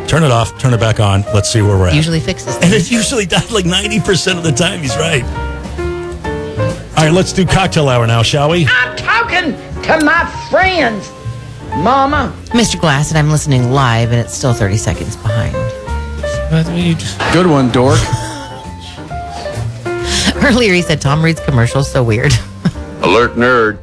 Turn it off, turn it back on. Let's see where we're at. Usually fixes things. And it usually does like 90% of the time. He's right. All right, let's do cocktail hour now, shall we? I'm talking to my friends, Mama. Mr. Glass, and I'm listening live, and it's still 30 seconds behind. Good one, dork. Earlier, he said Tom reads commercials so weird. Alert nerd.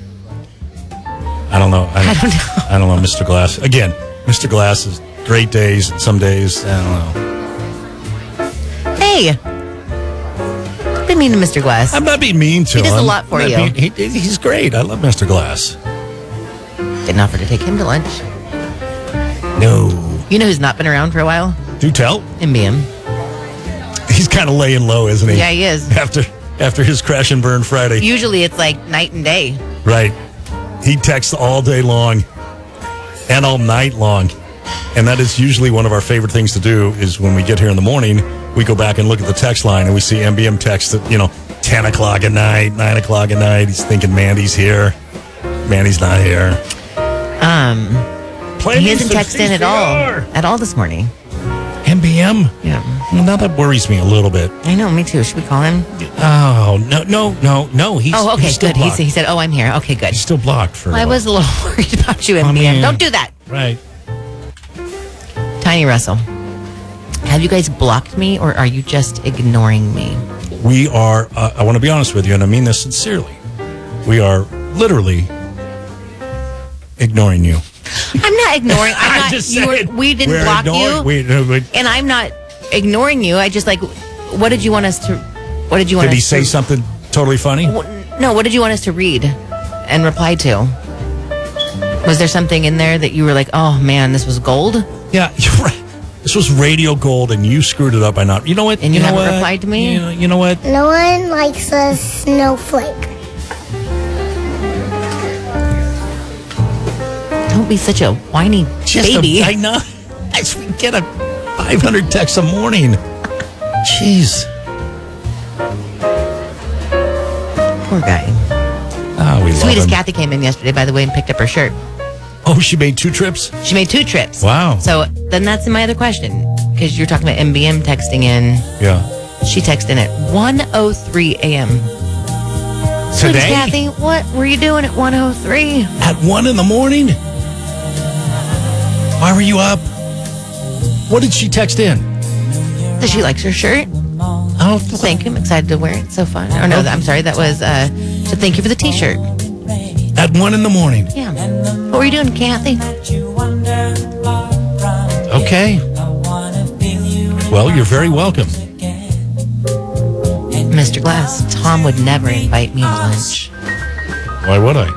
I don't know. I don't know. I don't know, Mr. Glass. Again, Mr. Glass is great days, some days, I don't know. Hey! Didn't mean to Mr. Glass. I'm not being mean to him. He does a lot for you. He's great. I love Mr. Glass. Didn't offer to take him to lunch. No. You know who's not been around for a while? Do tell. MBM. He's kind of laying low, isn't he? Yeah, he is. After his crash and burn Friday. Usually it's like night and day. Right. He texts all day long and all night long. And that is usually one of our favorite things to do is when we get here in the morning, we go back and look at the text line and we see MBM text at, 10 o'clock at night, 9 o'clock at night. He's thinking Mandy's here. Mandy's not here. He hasn't texted in at all this morning. MBM? Yeah. Well, now that worries me a little bit. I know, me too. Should we call him? Oh, no. He's okay, he's still good. blocked. He said, oh, I'm here. Okay, good. He's still blocked for. I was a little worried about you, MBM. man. Don't do that. Right. Tiny Russell, have you guys blocked me or are you just ignoring me? We are, I want to be honest with you, and I mean this sincerely. We are literally ignoring you. I'm not ignoring. I'm not. just saying, we didn't we're block ignoring- you, and I'm not ignoring you. I just what did you want us to? What did you want? Did us he say to, something totally funny? No. What did you want us to read and reply to? Was there something in there that you were like, oh man, this was gold? Yeah, you're right. This was radio gold, and you screwed it up by not. You know what? And you haven't what? replied to me? You know what? No one likes a snowflake. Don't be such a whiny baby. I know. We get a 500 texts a morning. Jeez. Poor guy. Oh, we love Sweetest him. Kathy came in yesterday, by the way, and picked up her shirt. Oh, she made 2 trips? She made 2 trips. Wow. So then that's my other question, because you're talking about MBM texting in. Yeah. She texted in at 1:03 a.m. Sweetest Today? Kathy, what were you doing at 1:03? At 1 in the morning? Why were you up? What did she text in? So she likes her shirt. Oh, Thank you. I'm excited to wear it. So fun. Oh, no, I'm sorry. That was to thank you for the T-shirt. At 1 in the morning. Yeah. What were you doing, Kathy? Okay. Well, you're very welcome. Mr. Glass, Tom would never invite me to lunch. Why would I?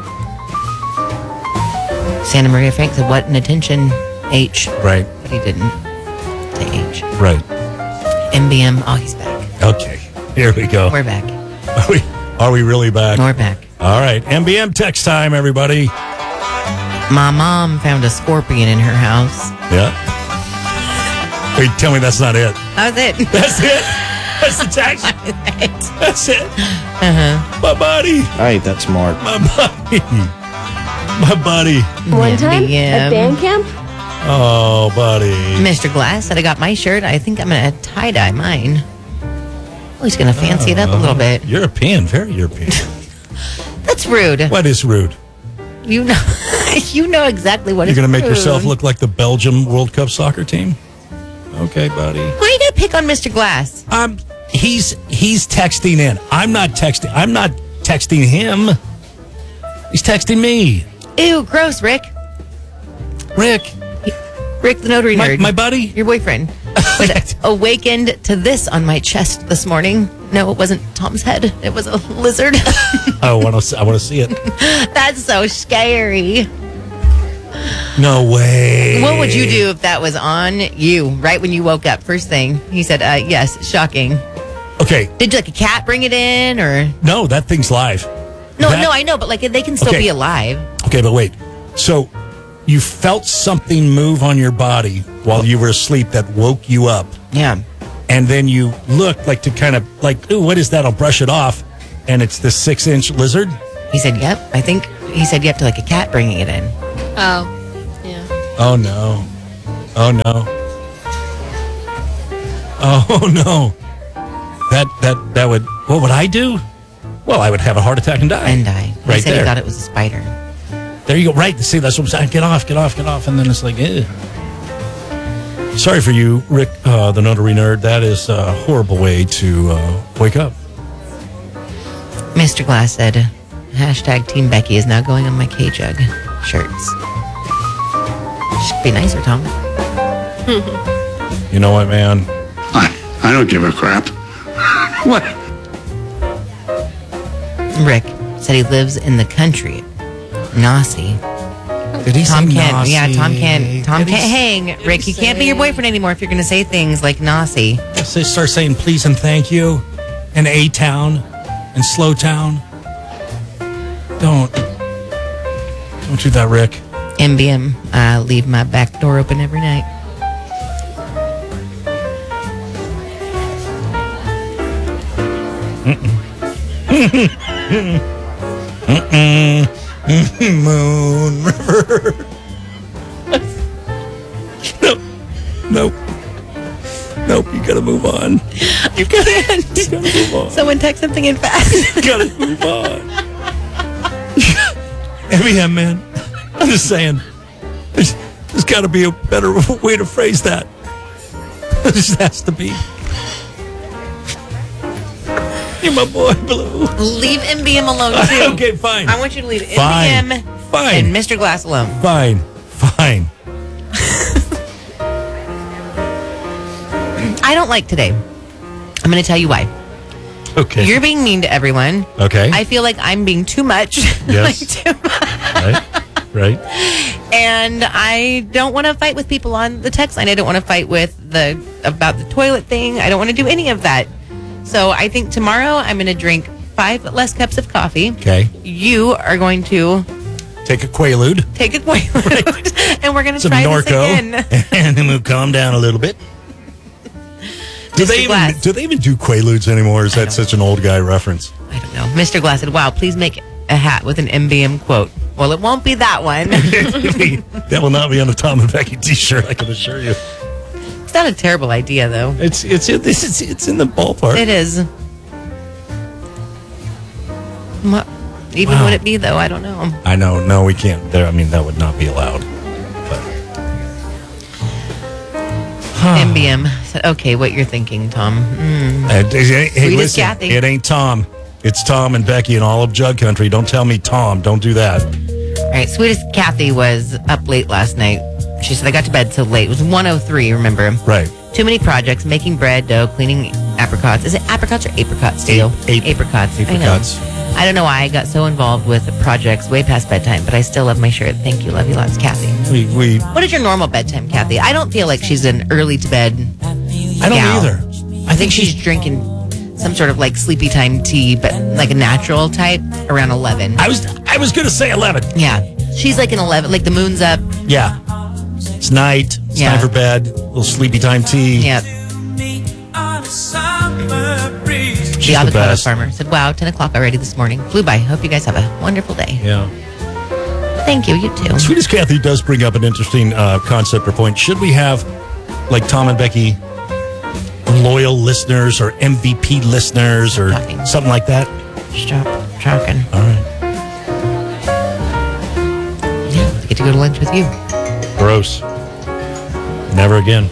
Santa Maria Frank said, what an attention, H. Right. But he didn't say H. Right. MBM, oh, he's back. Okay. Here we go. We're back. Are we really back? We're back. All right. MBM text time, everybody. My mom found a scorpion in her house. Yeah. Wait, tell me that's not it. That was it. That's it? That's the text? That's it? Uh-huh. My buddy. I ain't that smart. My buddy. My buddy. One time MBM. at band camp? Oh, buddy. Mr. Glass said I got my shirt. I think I'm going to tie-dye mine. Oh, he's going to fancy it up a little bit. European. Very European. That's rude. What is rude? You know you know exactly what You're going to make rude. yourself look like the Belgium World Cup soccer team? Okay, buddy. Why are you going to pick on Mr. Glass? He's texting in. I'm not texting him. He's texting me. Ew, gross, Rick. Rick, the notary nerd. my buddy. Your boyfriend. But awakened to this on my chest this morning. No, it wasn't Tom's head. It was a lizard. I want to see it. That's so scary. No way. What would you do if that was on you right when you woke up? First thing. He said, yes, shocking. Okay. Did like a cat bring it in or? No, that thing's live. No, I know, but like they can still Okay. be alive. Okay, but wait. So you felt something move on your body while you were asleep that woke you up. Yeah. And then you looked like to kind of like, ooh, what is that? I'll brush it off. And it's the 6-inch lizard. He said, yep. I think he said you have to like a cat bringing it in. Oh, yeah. Oh, no. Oh, no. Oh, no. That would... What would I do? Well, I would have a heart attack and die. And die. He Right said there. he thought it was a spider. There you go. Right. See, that's what I'm saying. Get off. And then it's like, eh. Sorry for you, Rick, the notary nerd. That is a horrible way to wake up. Mr. Glass said, hashtag Team Becky is now going on my K-Jug shirts. Should be nicer, Tom. You know what, man? I don't give a crap. What? Rick said he lives in the country. Nazi. Did he Tom say can't. Nazi? Yeah, Tom can't. Tom Did he can't hang. did Rick, he he can't be your say- boyfriend anymore if you're going to say things like Nazi. Start saying please and thank you and A-Town and Slow Town. Don't do that, Rick. MBM, I leave my back door open every night. Moon River. Nope. You gotta move on. You gotta move on. Someone text something in fast. You gotta move on. M.E.M., man. I'm just saying. There's got to be a better way to phrase that. There just has to be. You're my boy, Blue. Leave MBM alone, too. Okay, fine. I want you to leave Fine. MBM Fine. and Mr. Glass alone. Fine. I don't like today. I'm going to tell you why. Okay. You're being mean to everyone. Okay. I feel like I'm being too much. Yes. Like, too much. Right. And I don't want to fight with people on the text line. I don't want to fight about the toilet thing. I don't want to do any of that. So I think tomorrow I'm going to drink 5 less cups of coffee. Okay. You are going to Take a Quaalude. take a Quaalude, and we're going to Some try Norco. this again. And then we'll calm down a little bit. Do they Glass. even do Quaaludes anymore? Or is that such an old guy reference? I don't know. Mr. Glass said, wow, please make a hat with an MBM quote. Well, it won't be that one. That will not be on a Tom and Becky t-shirt, I can assure you. It's not a terrible idea, though. It's in the ballpark. It is. What even Wow. would it be, though? I don't know. I know. No, we can't. That would not be allowed. But MBM said, okay, what you're thinking, Tom. hey, Sweet as listen, Kathy. it ain't Tom. It's Tom and Becky and all of Jug Country. Don't tell me Tom. Don't do that. All right, sweetest Kathy was up late last night. She said, I got to bed so late. It was 1:03, remember? Right. Too many projects, making bread, dough, cleaning apricots. Is it apricots or apricots, Steele? Apricots. Apricots. I don't know why I got so involved with projects way past bedtime, but I still love my shirt. Thank you. Love you lots, Kathy. We What is your normal bedtime, Kathy? I don't feel like she's an early to bed I don't gal. either. I think she's drinking some sort of like sleepy time tea, but like a natural type around 11. I was going to say 11. Yeah. She's like an 11, like the moon's up. Yeah. It's night. It's Yeah. time for bed. A little sleepy time tea. Yeah. She's The the avocado best. farmer said, wow, 10 o'clock already this morning. Flew by. Hope you guys have a wonderful day. Yeah. Thank you. You too. Sweetest Kathy does bring up an interesting concept or point. Should we have, like Tom and Becky, loyal listeners or MVP listeners or Talking. something like that? Stop talking. All right. Yeah, I get to go to lunch with you. Gross. Never again.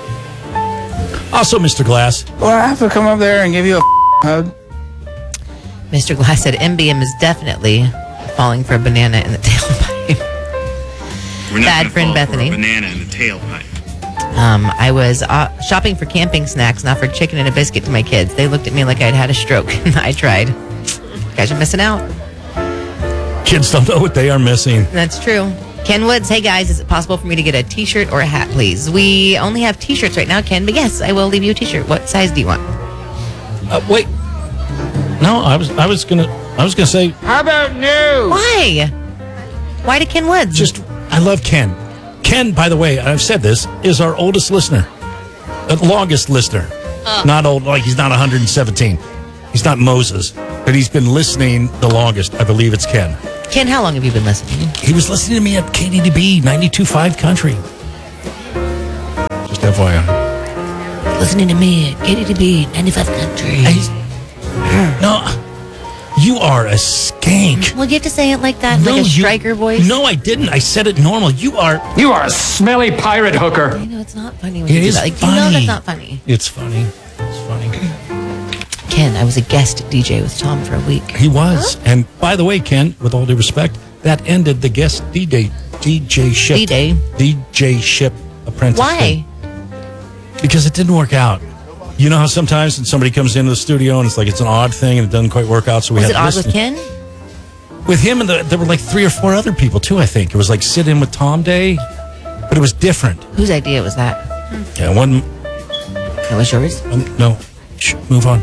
Also, Mr. Glass. Well, I have to come up there and give you a hug. Mr. Glass said MBM is definitely falling for a banana in the tailpipe. We're not Bad gonna friend fall for a Bethany. banana in the tailpipe. I was shopping for camping snacks and offered chicken and a biscuit to my kids. They looked at me like I'd had a stroke. I tried. You guys are missing out. Kids don't know what they are missing. That's true. Ken Woods, hey guys, is it possible for me to get a t-shirt or a hat, please? We only have t-shirts right now, Ken, but yes, I will leave you a t-shirt. What size do you want? Wait. No, I was gonna say How about new? Why? Why to Ken Woods? just I love Ken. Ken, by the way, I've said this, is our oldest listener. The longest listener. Not old, like he's not 117. He's not Moses, but he's been listening the longest. I believe it's Ken. Ken, how long have you been listening? He was listening to me at KDDB 92.5 Country. Just FYI. Listening to me at KDTB 95 Country. No, you are a skank. Well, you have to say it like that, like a striker voice. No, I didn't. I said it normal. You are a smelly pirate hooker. I know it's not funny when you It do is that. Like, funny. you know that's not funny. It's funny. It's funny. Ken, I was a guest DJ with Tom for a week. He was. And by the way, Ken, with all due respect, that ended the guest DJ ship. D-Day. DJ ship apprentice. Why? thing. Because it didn't work out. You know how sometimes when somebody comes into the studio and it's like it's an odd thing and it doesn't quite work out, so we Was had it odd listen. with Ken? With him, and there were like 3 or 4 other people too, I think. It was like sit in with Tom Day, but it was different. Whose idea was that? Yeah, one. That was yours? No. Shh, move on.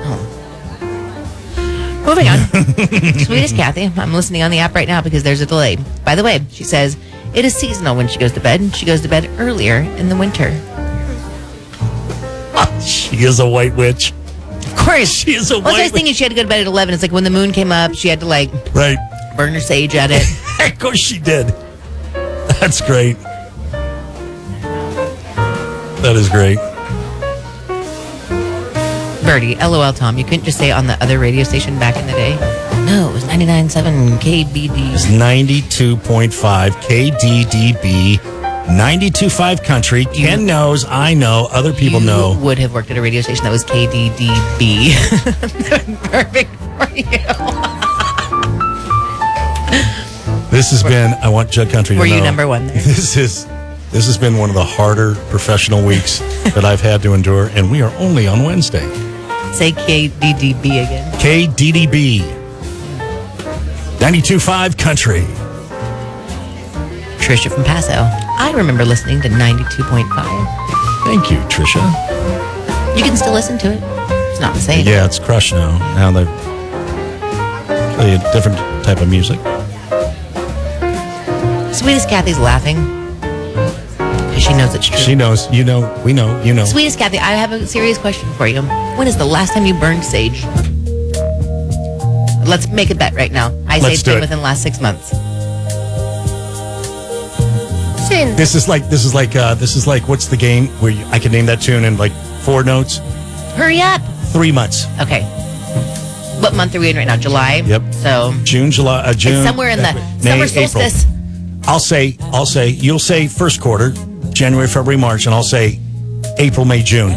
Moving on. Sweetest Kathy. I'm listening on the app right now because there's a delay. By the way, she says it is seasonal when she goes to bed. She goes to bed earlier in the winter. She is a white witch. Of course. She is a Well, I was white thinking she had to go to bed at 11. It's like when the moon came up, she had to like Right. burn her sage at it. Of course she did. That's great. That is great. Birdie, LOL, Tom. You couldn't just say it on the other radio station back in the day. No, it was 99.7 KBD. It's 92.5 KDDB, 92.5 Country. Ken knows, I know, other people know. You would have worked at a radio station that was KDDB. Perfect for you. This has been, I want Jug Country to Were know. you number one there? This has been one of the harder professional weeks that I've had to endure, and we are only on Wednesday. Say KDDB again. KDDB, 92.5 Country. Trisha from Paso. I remember listening to 92.5. Thank you, Trisha. You can still listen to it. It's not the same. Yeah, it's crushed now. Now they play a different type of music. Sweetest Kathy's laughing. Because she knows it's true. She knows, you know, we know, you know. Sweetest Kathy, I have a serious question for you. When is the last time you burned sage? Let's make a bet right now. I say Let's it's do been it. within the last 6 months. Soon. This is like what's the game where I can name that tune in like 4 notes? Hurry up. 3 months. Okay. What month are we in right now? July? Yep. So June, July, June. it's somewhere in the May, summer solstice. April. I'll say, you'll say first quarter, January, February, March, and I'll say April, May, June.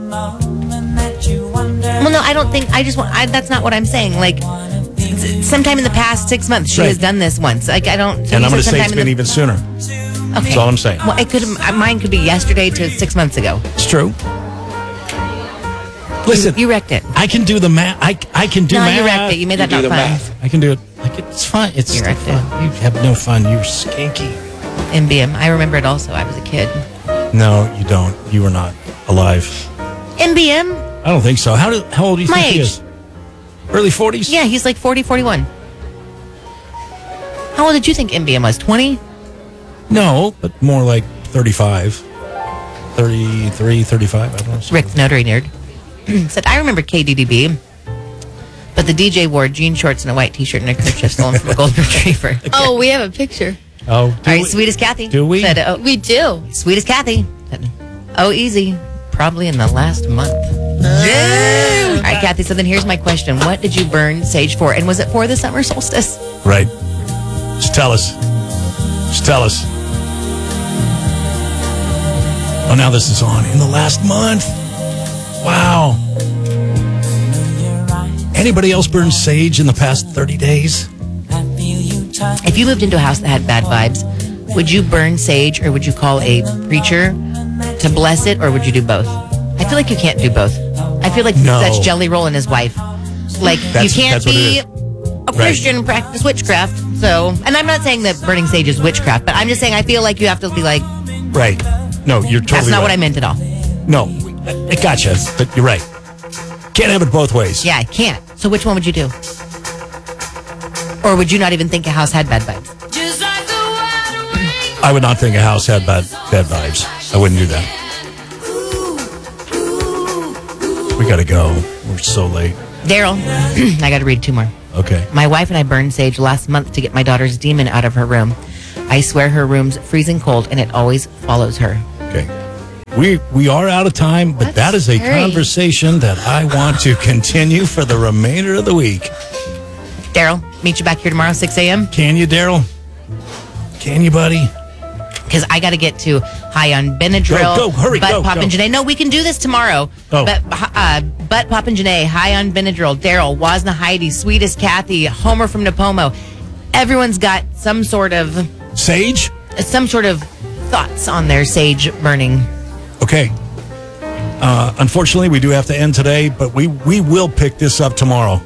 Well, no, I don't think, that's not what I'm saying. Like, sometime in the past 6 months, she Right. has done this once. Like, I don't. So And you I'm going to said say it's sometime been in even sooner. the, okay. That's all I'm saying. Well, mine could be yesterday to 6 months ago. It's true. Listen, You wrecked it. I can do the math. I can do No, math. you wrecked it. You made that not fun. I can do it. Like it's fun. It's You still wrecked it. fun. You have no fun. You're skanky. MBM. I remember it also. I was a kid. No, you don't. You were not alive. MBM? I don't think so. How old do you My think he age. is? Early 40s? Yeah, he's like 40, 41. How old did you think MBM was? 20? No, but more like 35. 33, 35. I don't know. Rick, the notary nerd, said, I remember KDDB, but the DJ wore jean shorts and a white t-shirt and a kerchief stolen from a golden retriever. Oh, we have a picture. Oh, All right, sweetest Kathy. Do we? Said, oh, We do. sweetest Kathy. Said, oh, easy. Probably in the last month. Yeah. All right, Kathy, so then here's my question. What did you burn sage for? And was it for the summer solstice? Right. Just tell us. Just tell us. Oh, now this is on in the last month. Wow. Anybody else burn sage in the past 30 days? If you moved into a house that had bad vibes, would you burn sage or would you call a preacher to bless it, or would you do both? I feel like you can't do both. I feel like No. that's Jelly Roll and his wife. Like, That's- you can't that's what it be is. a Christian and practice witchcraft. So, and I'm not saying that burning sage is witchcraft, but I'm just saying I feel like you have to be like, Right. No, you're totally that's not right. what I meant at all. No, I gotcha, but you're right. Can't have it both ways. Yeah, I can't. So which one would you do? Or would you not even think a house had bad vibes? I would not think a house had bad vibes. I wouldn't do that. We gotta go. We're so late. Daryl, I got to read 2 more. Okay. My wife and I burned sage last month to get my daughter's demon out of her room. I swear her room's freezing cold and it always follows her. Okay. We are out of time, but that is a conversation that I want to continue for the remainder of the week. Daryl, meet you back here tomorrow, 6 a.m. Can you, Daryl? Can you, buddy? Because I got to get to high on Benadryl. Go, hurry, Butt go. Pop and Janae. No, we can do this tomorrow. Oh. Butt Pop and Janae, high on Benadryl. Daryl, Wasna Heidi, Sweetest Kathy, Homer from Napomo. Everyone's got some sort of thoughts on their sage burning. Okay. Unfortunately, we do have to end today, but we will pick this up tomorrow.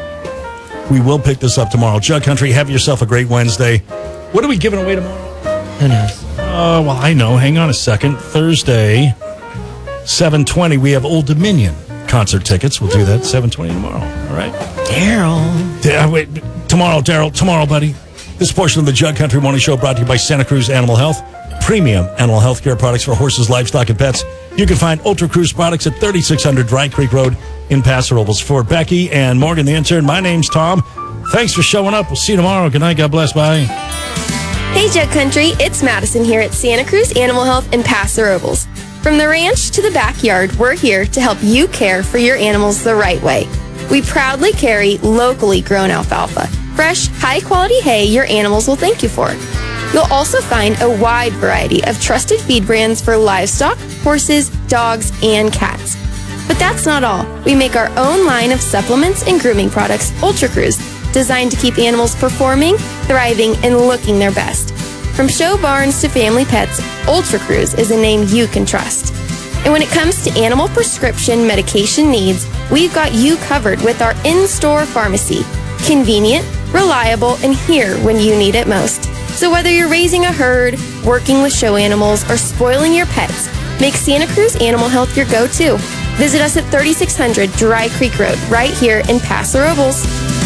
Jug Country, have yourself a great Wednesday. What are we giving away tomorrow? Who knows? Well, I know. Hang on a second. Thursday, 7:20, we have Old Dominion concert tickets. We'll do that 7:20 tomorrow. All right? Daryl. Wait, tomorrow, Daryl. Tomorrow, buddy. This portion of the Jug Country Morning Show brought to you by Santa Cruz Animal Health. Premium animal health care products for horses, livestock, and pets. You can find Ultra Cruise products at 3600 Dry Creek Road in Paso Robles. For Becky and Morgan, the intern, my name's Tom. Thanks for showing up. We'll see you tomorrow. Good night. God bless. Bye. Hey, Jug Country. It's Madison here at Santa Cruz Animal Health in Paso Robles. From the ranch to the backyard, we're here to help you care for your animals the right way. We proudly carry locally grown alfalfa, fresh, high-quality hay your animals will thank you for. You'll also find a wide variety of trusted feed brands for livestock, horses, dogs, and cats. But that's not all. We make our own line of supplements and grooming products, Ultra Cruise, designed to keep animals performing, thriving, and looking their best. From show barns to family pets, Ultra Cruise is a name you can trust. And when it comes to animal prescription medication needs, we've got you covered with our in-store pharmacy. Convenient, reliable, and here when you need it most. So whether you're raising a herd, working with show animals, or spoiling your pets, make Santa Cruz Animal Health your go-to. Visit us at 3600 Dry Creek Road, right here in Paso Robles.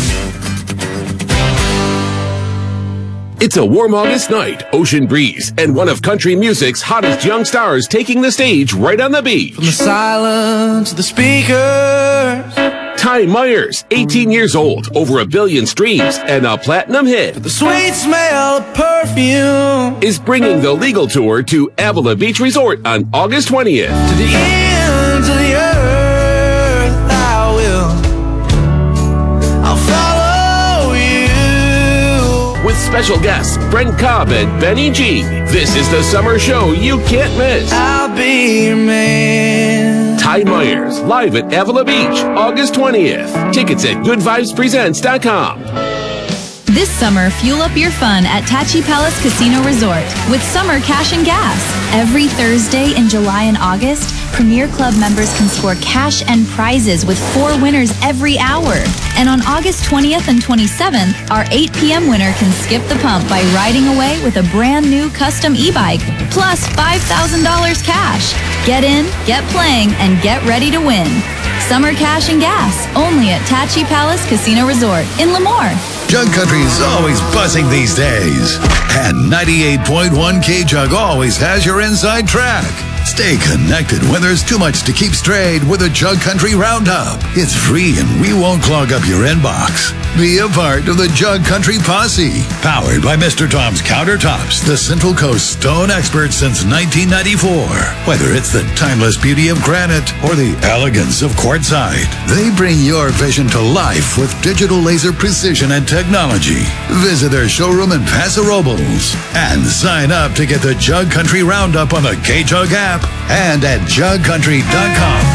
It's a warm August night, ocean breeze, and one of country music's hottest young stars taking the stage right on the beach. From the silence of the speakers. Ty Myers, 18 years old, over 1 billion streams, and a platinum hit. The sweet smell of perfume is bringing the legal tour to Avila Beach Resort on August 20th. To the ends of the earth I will. I'll follow you. With special guests Brent Cobb and Benny G. This is the summer show you can't miss. I'll be your man. Ty Myers, live at Avila Beach, August 20th. Tickets at goodvibespresents.com. This summer, fuel up your fun at Tachi Palace Casino Resort with Summer Cash and Gas. Every Thursday in July and August, Premier Club members can score cash and prizes with 4 winners every hour. And on August 20th and 27th, our 8 p.m. winner can skip the pump by riding away with a brand new custom e-bike, plus $5,000 cash. Get in, get playing, and get ready to win. Summer Cash and Gas, only at Tachi Palace Casino Resort in Lemoore. Jug Country is always buzzing these days. And 98.1 K-Jug always has your inside track. Stay connected when there's too much to keep straight with a Jug Country Roundup. It's free and we won't clog up your inbox. Be a part of the Jug Country Posse. Powered by Mr. Tom's Countertops, the Central Coast stone expert since 1994. Whether it's the timeless beauty of granite or the elegance of quartzite, they bring your vision to life with digital laser precision and technology. Visit their showroom in Paso Robles and sign up to get the Jug Country Roundup on the K-Jug app and at jugcountry.com.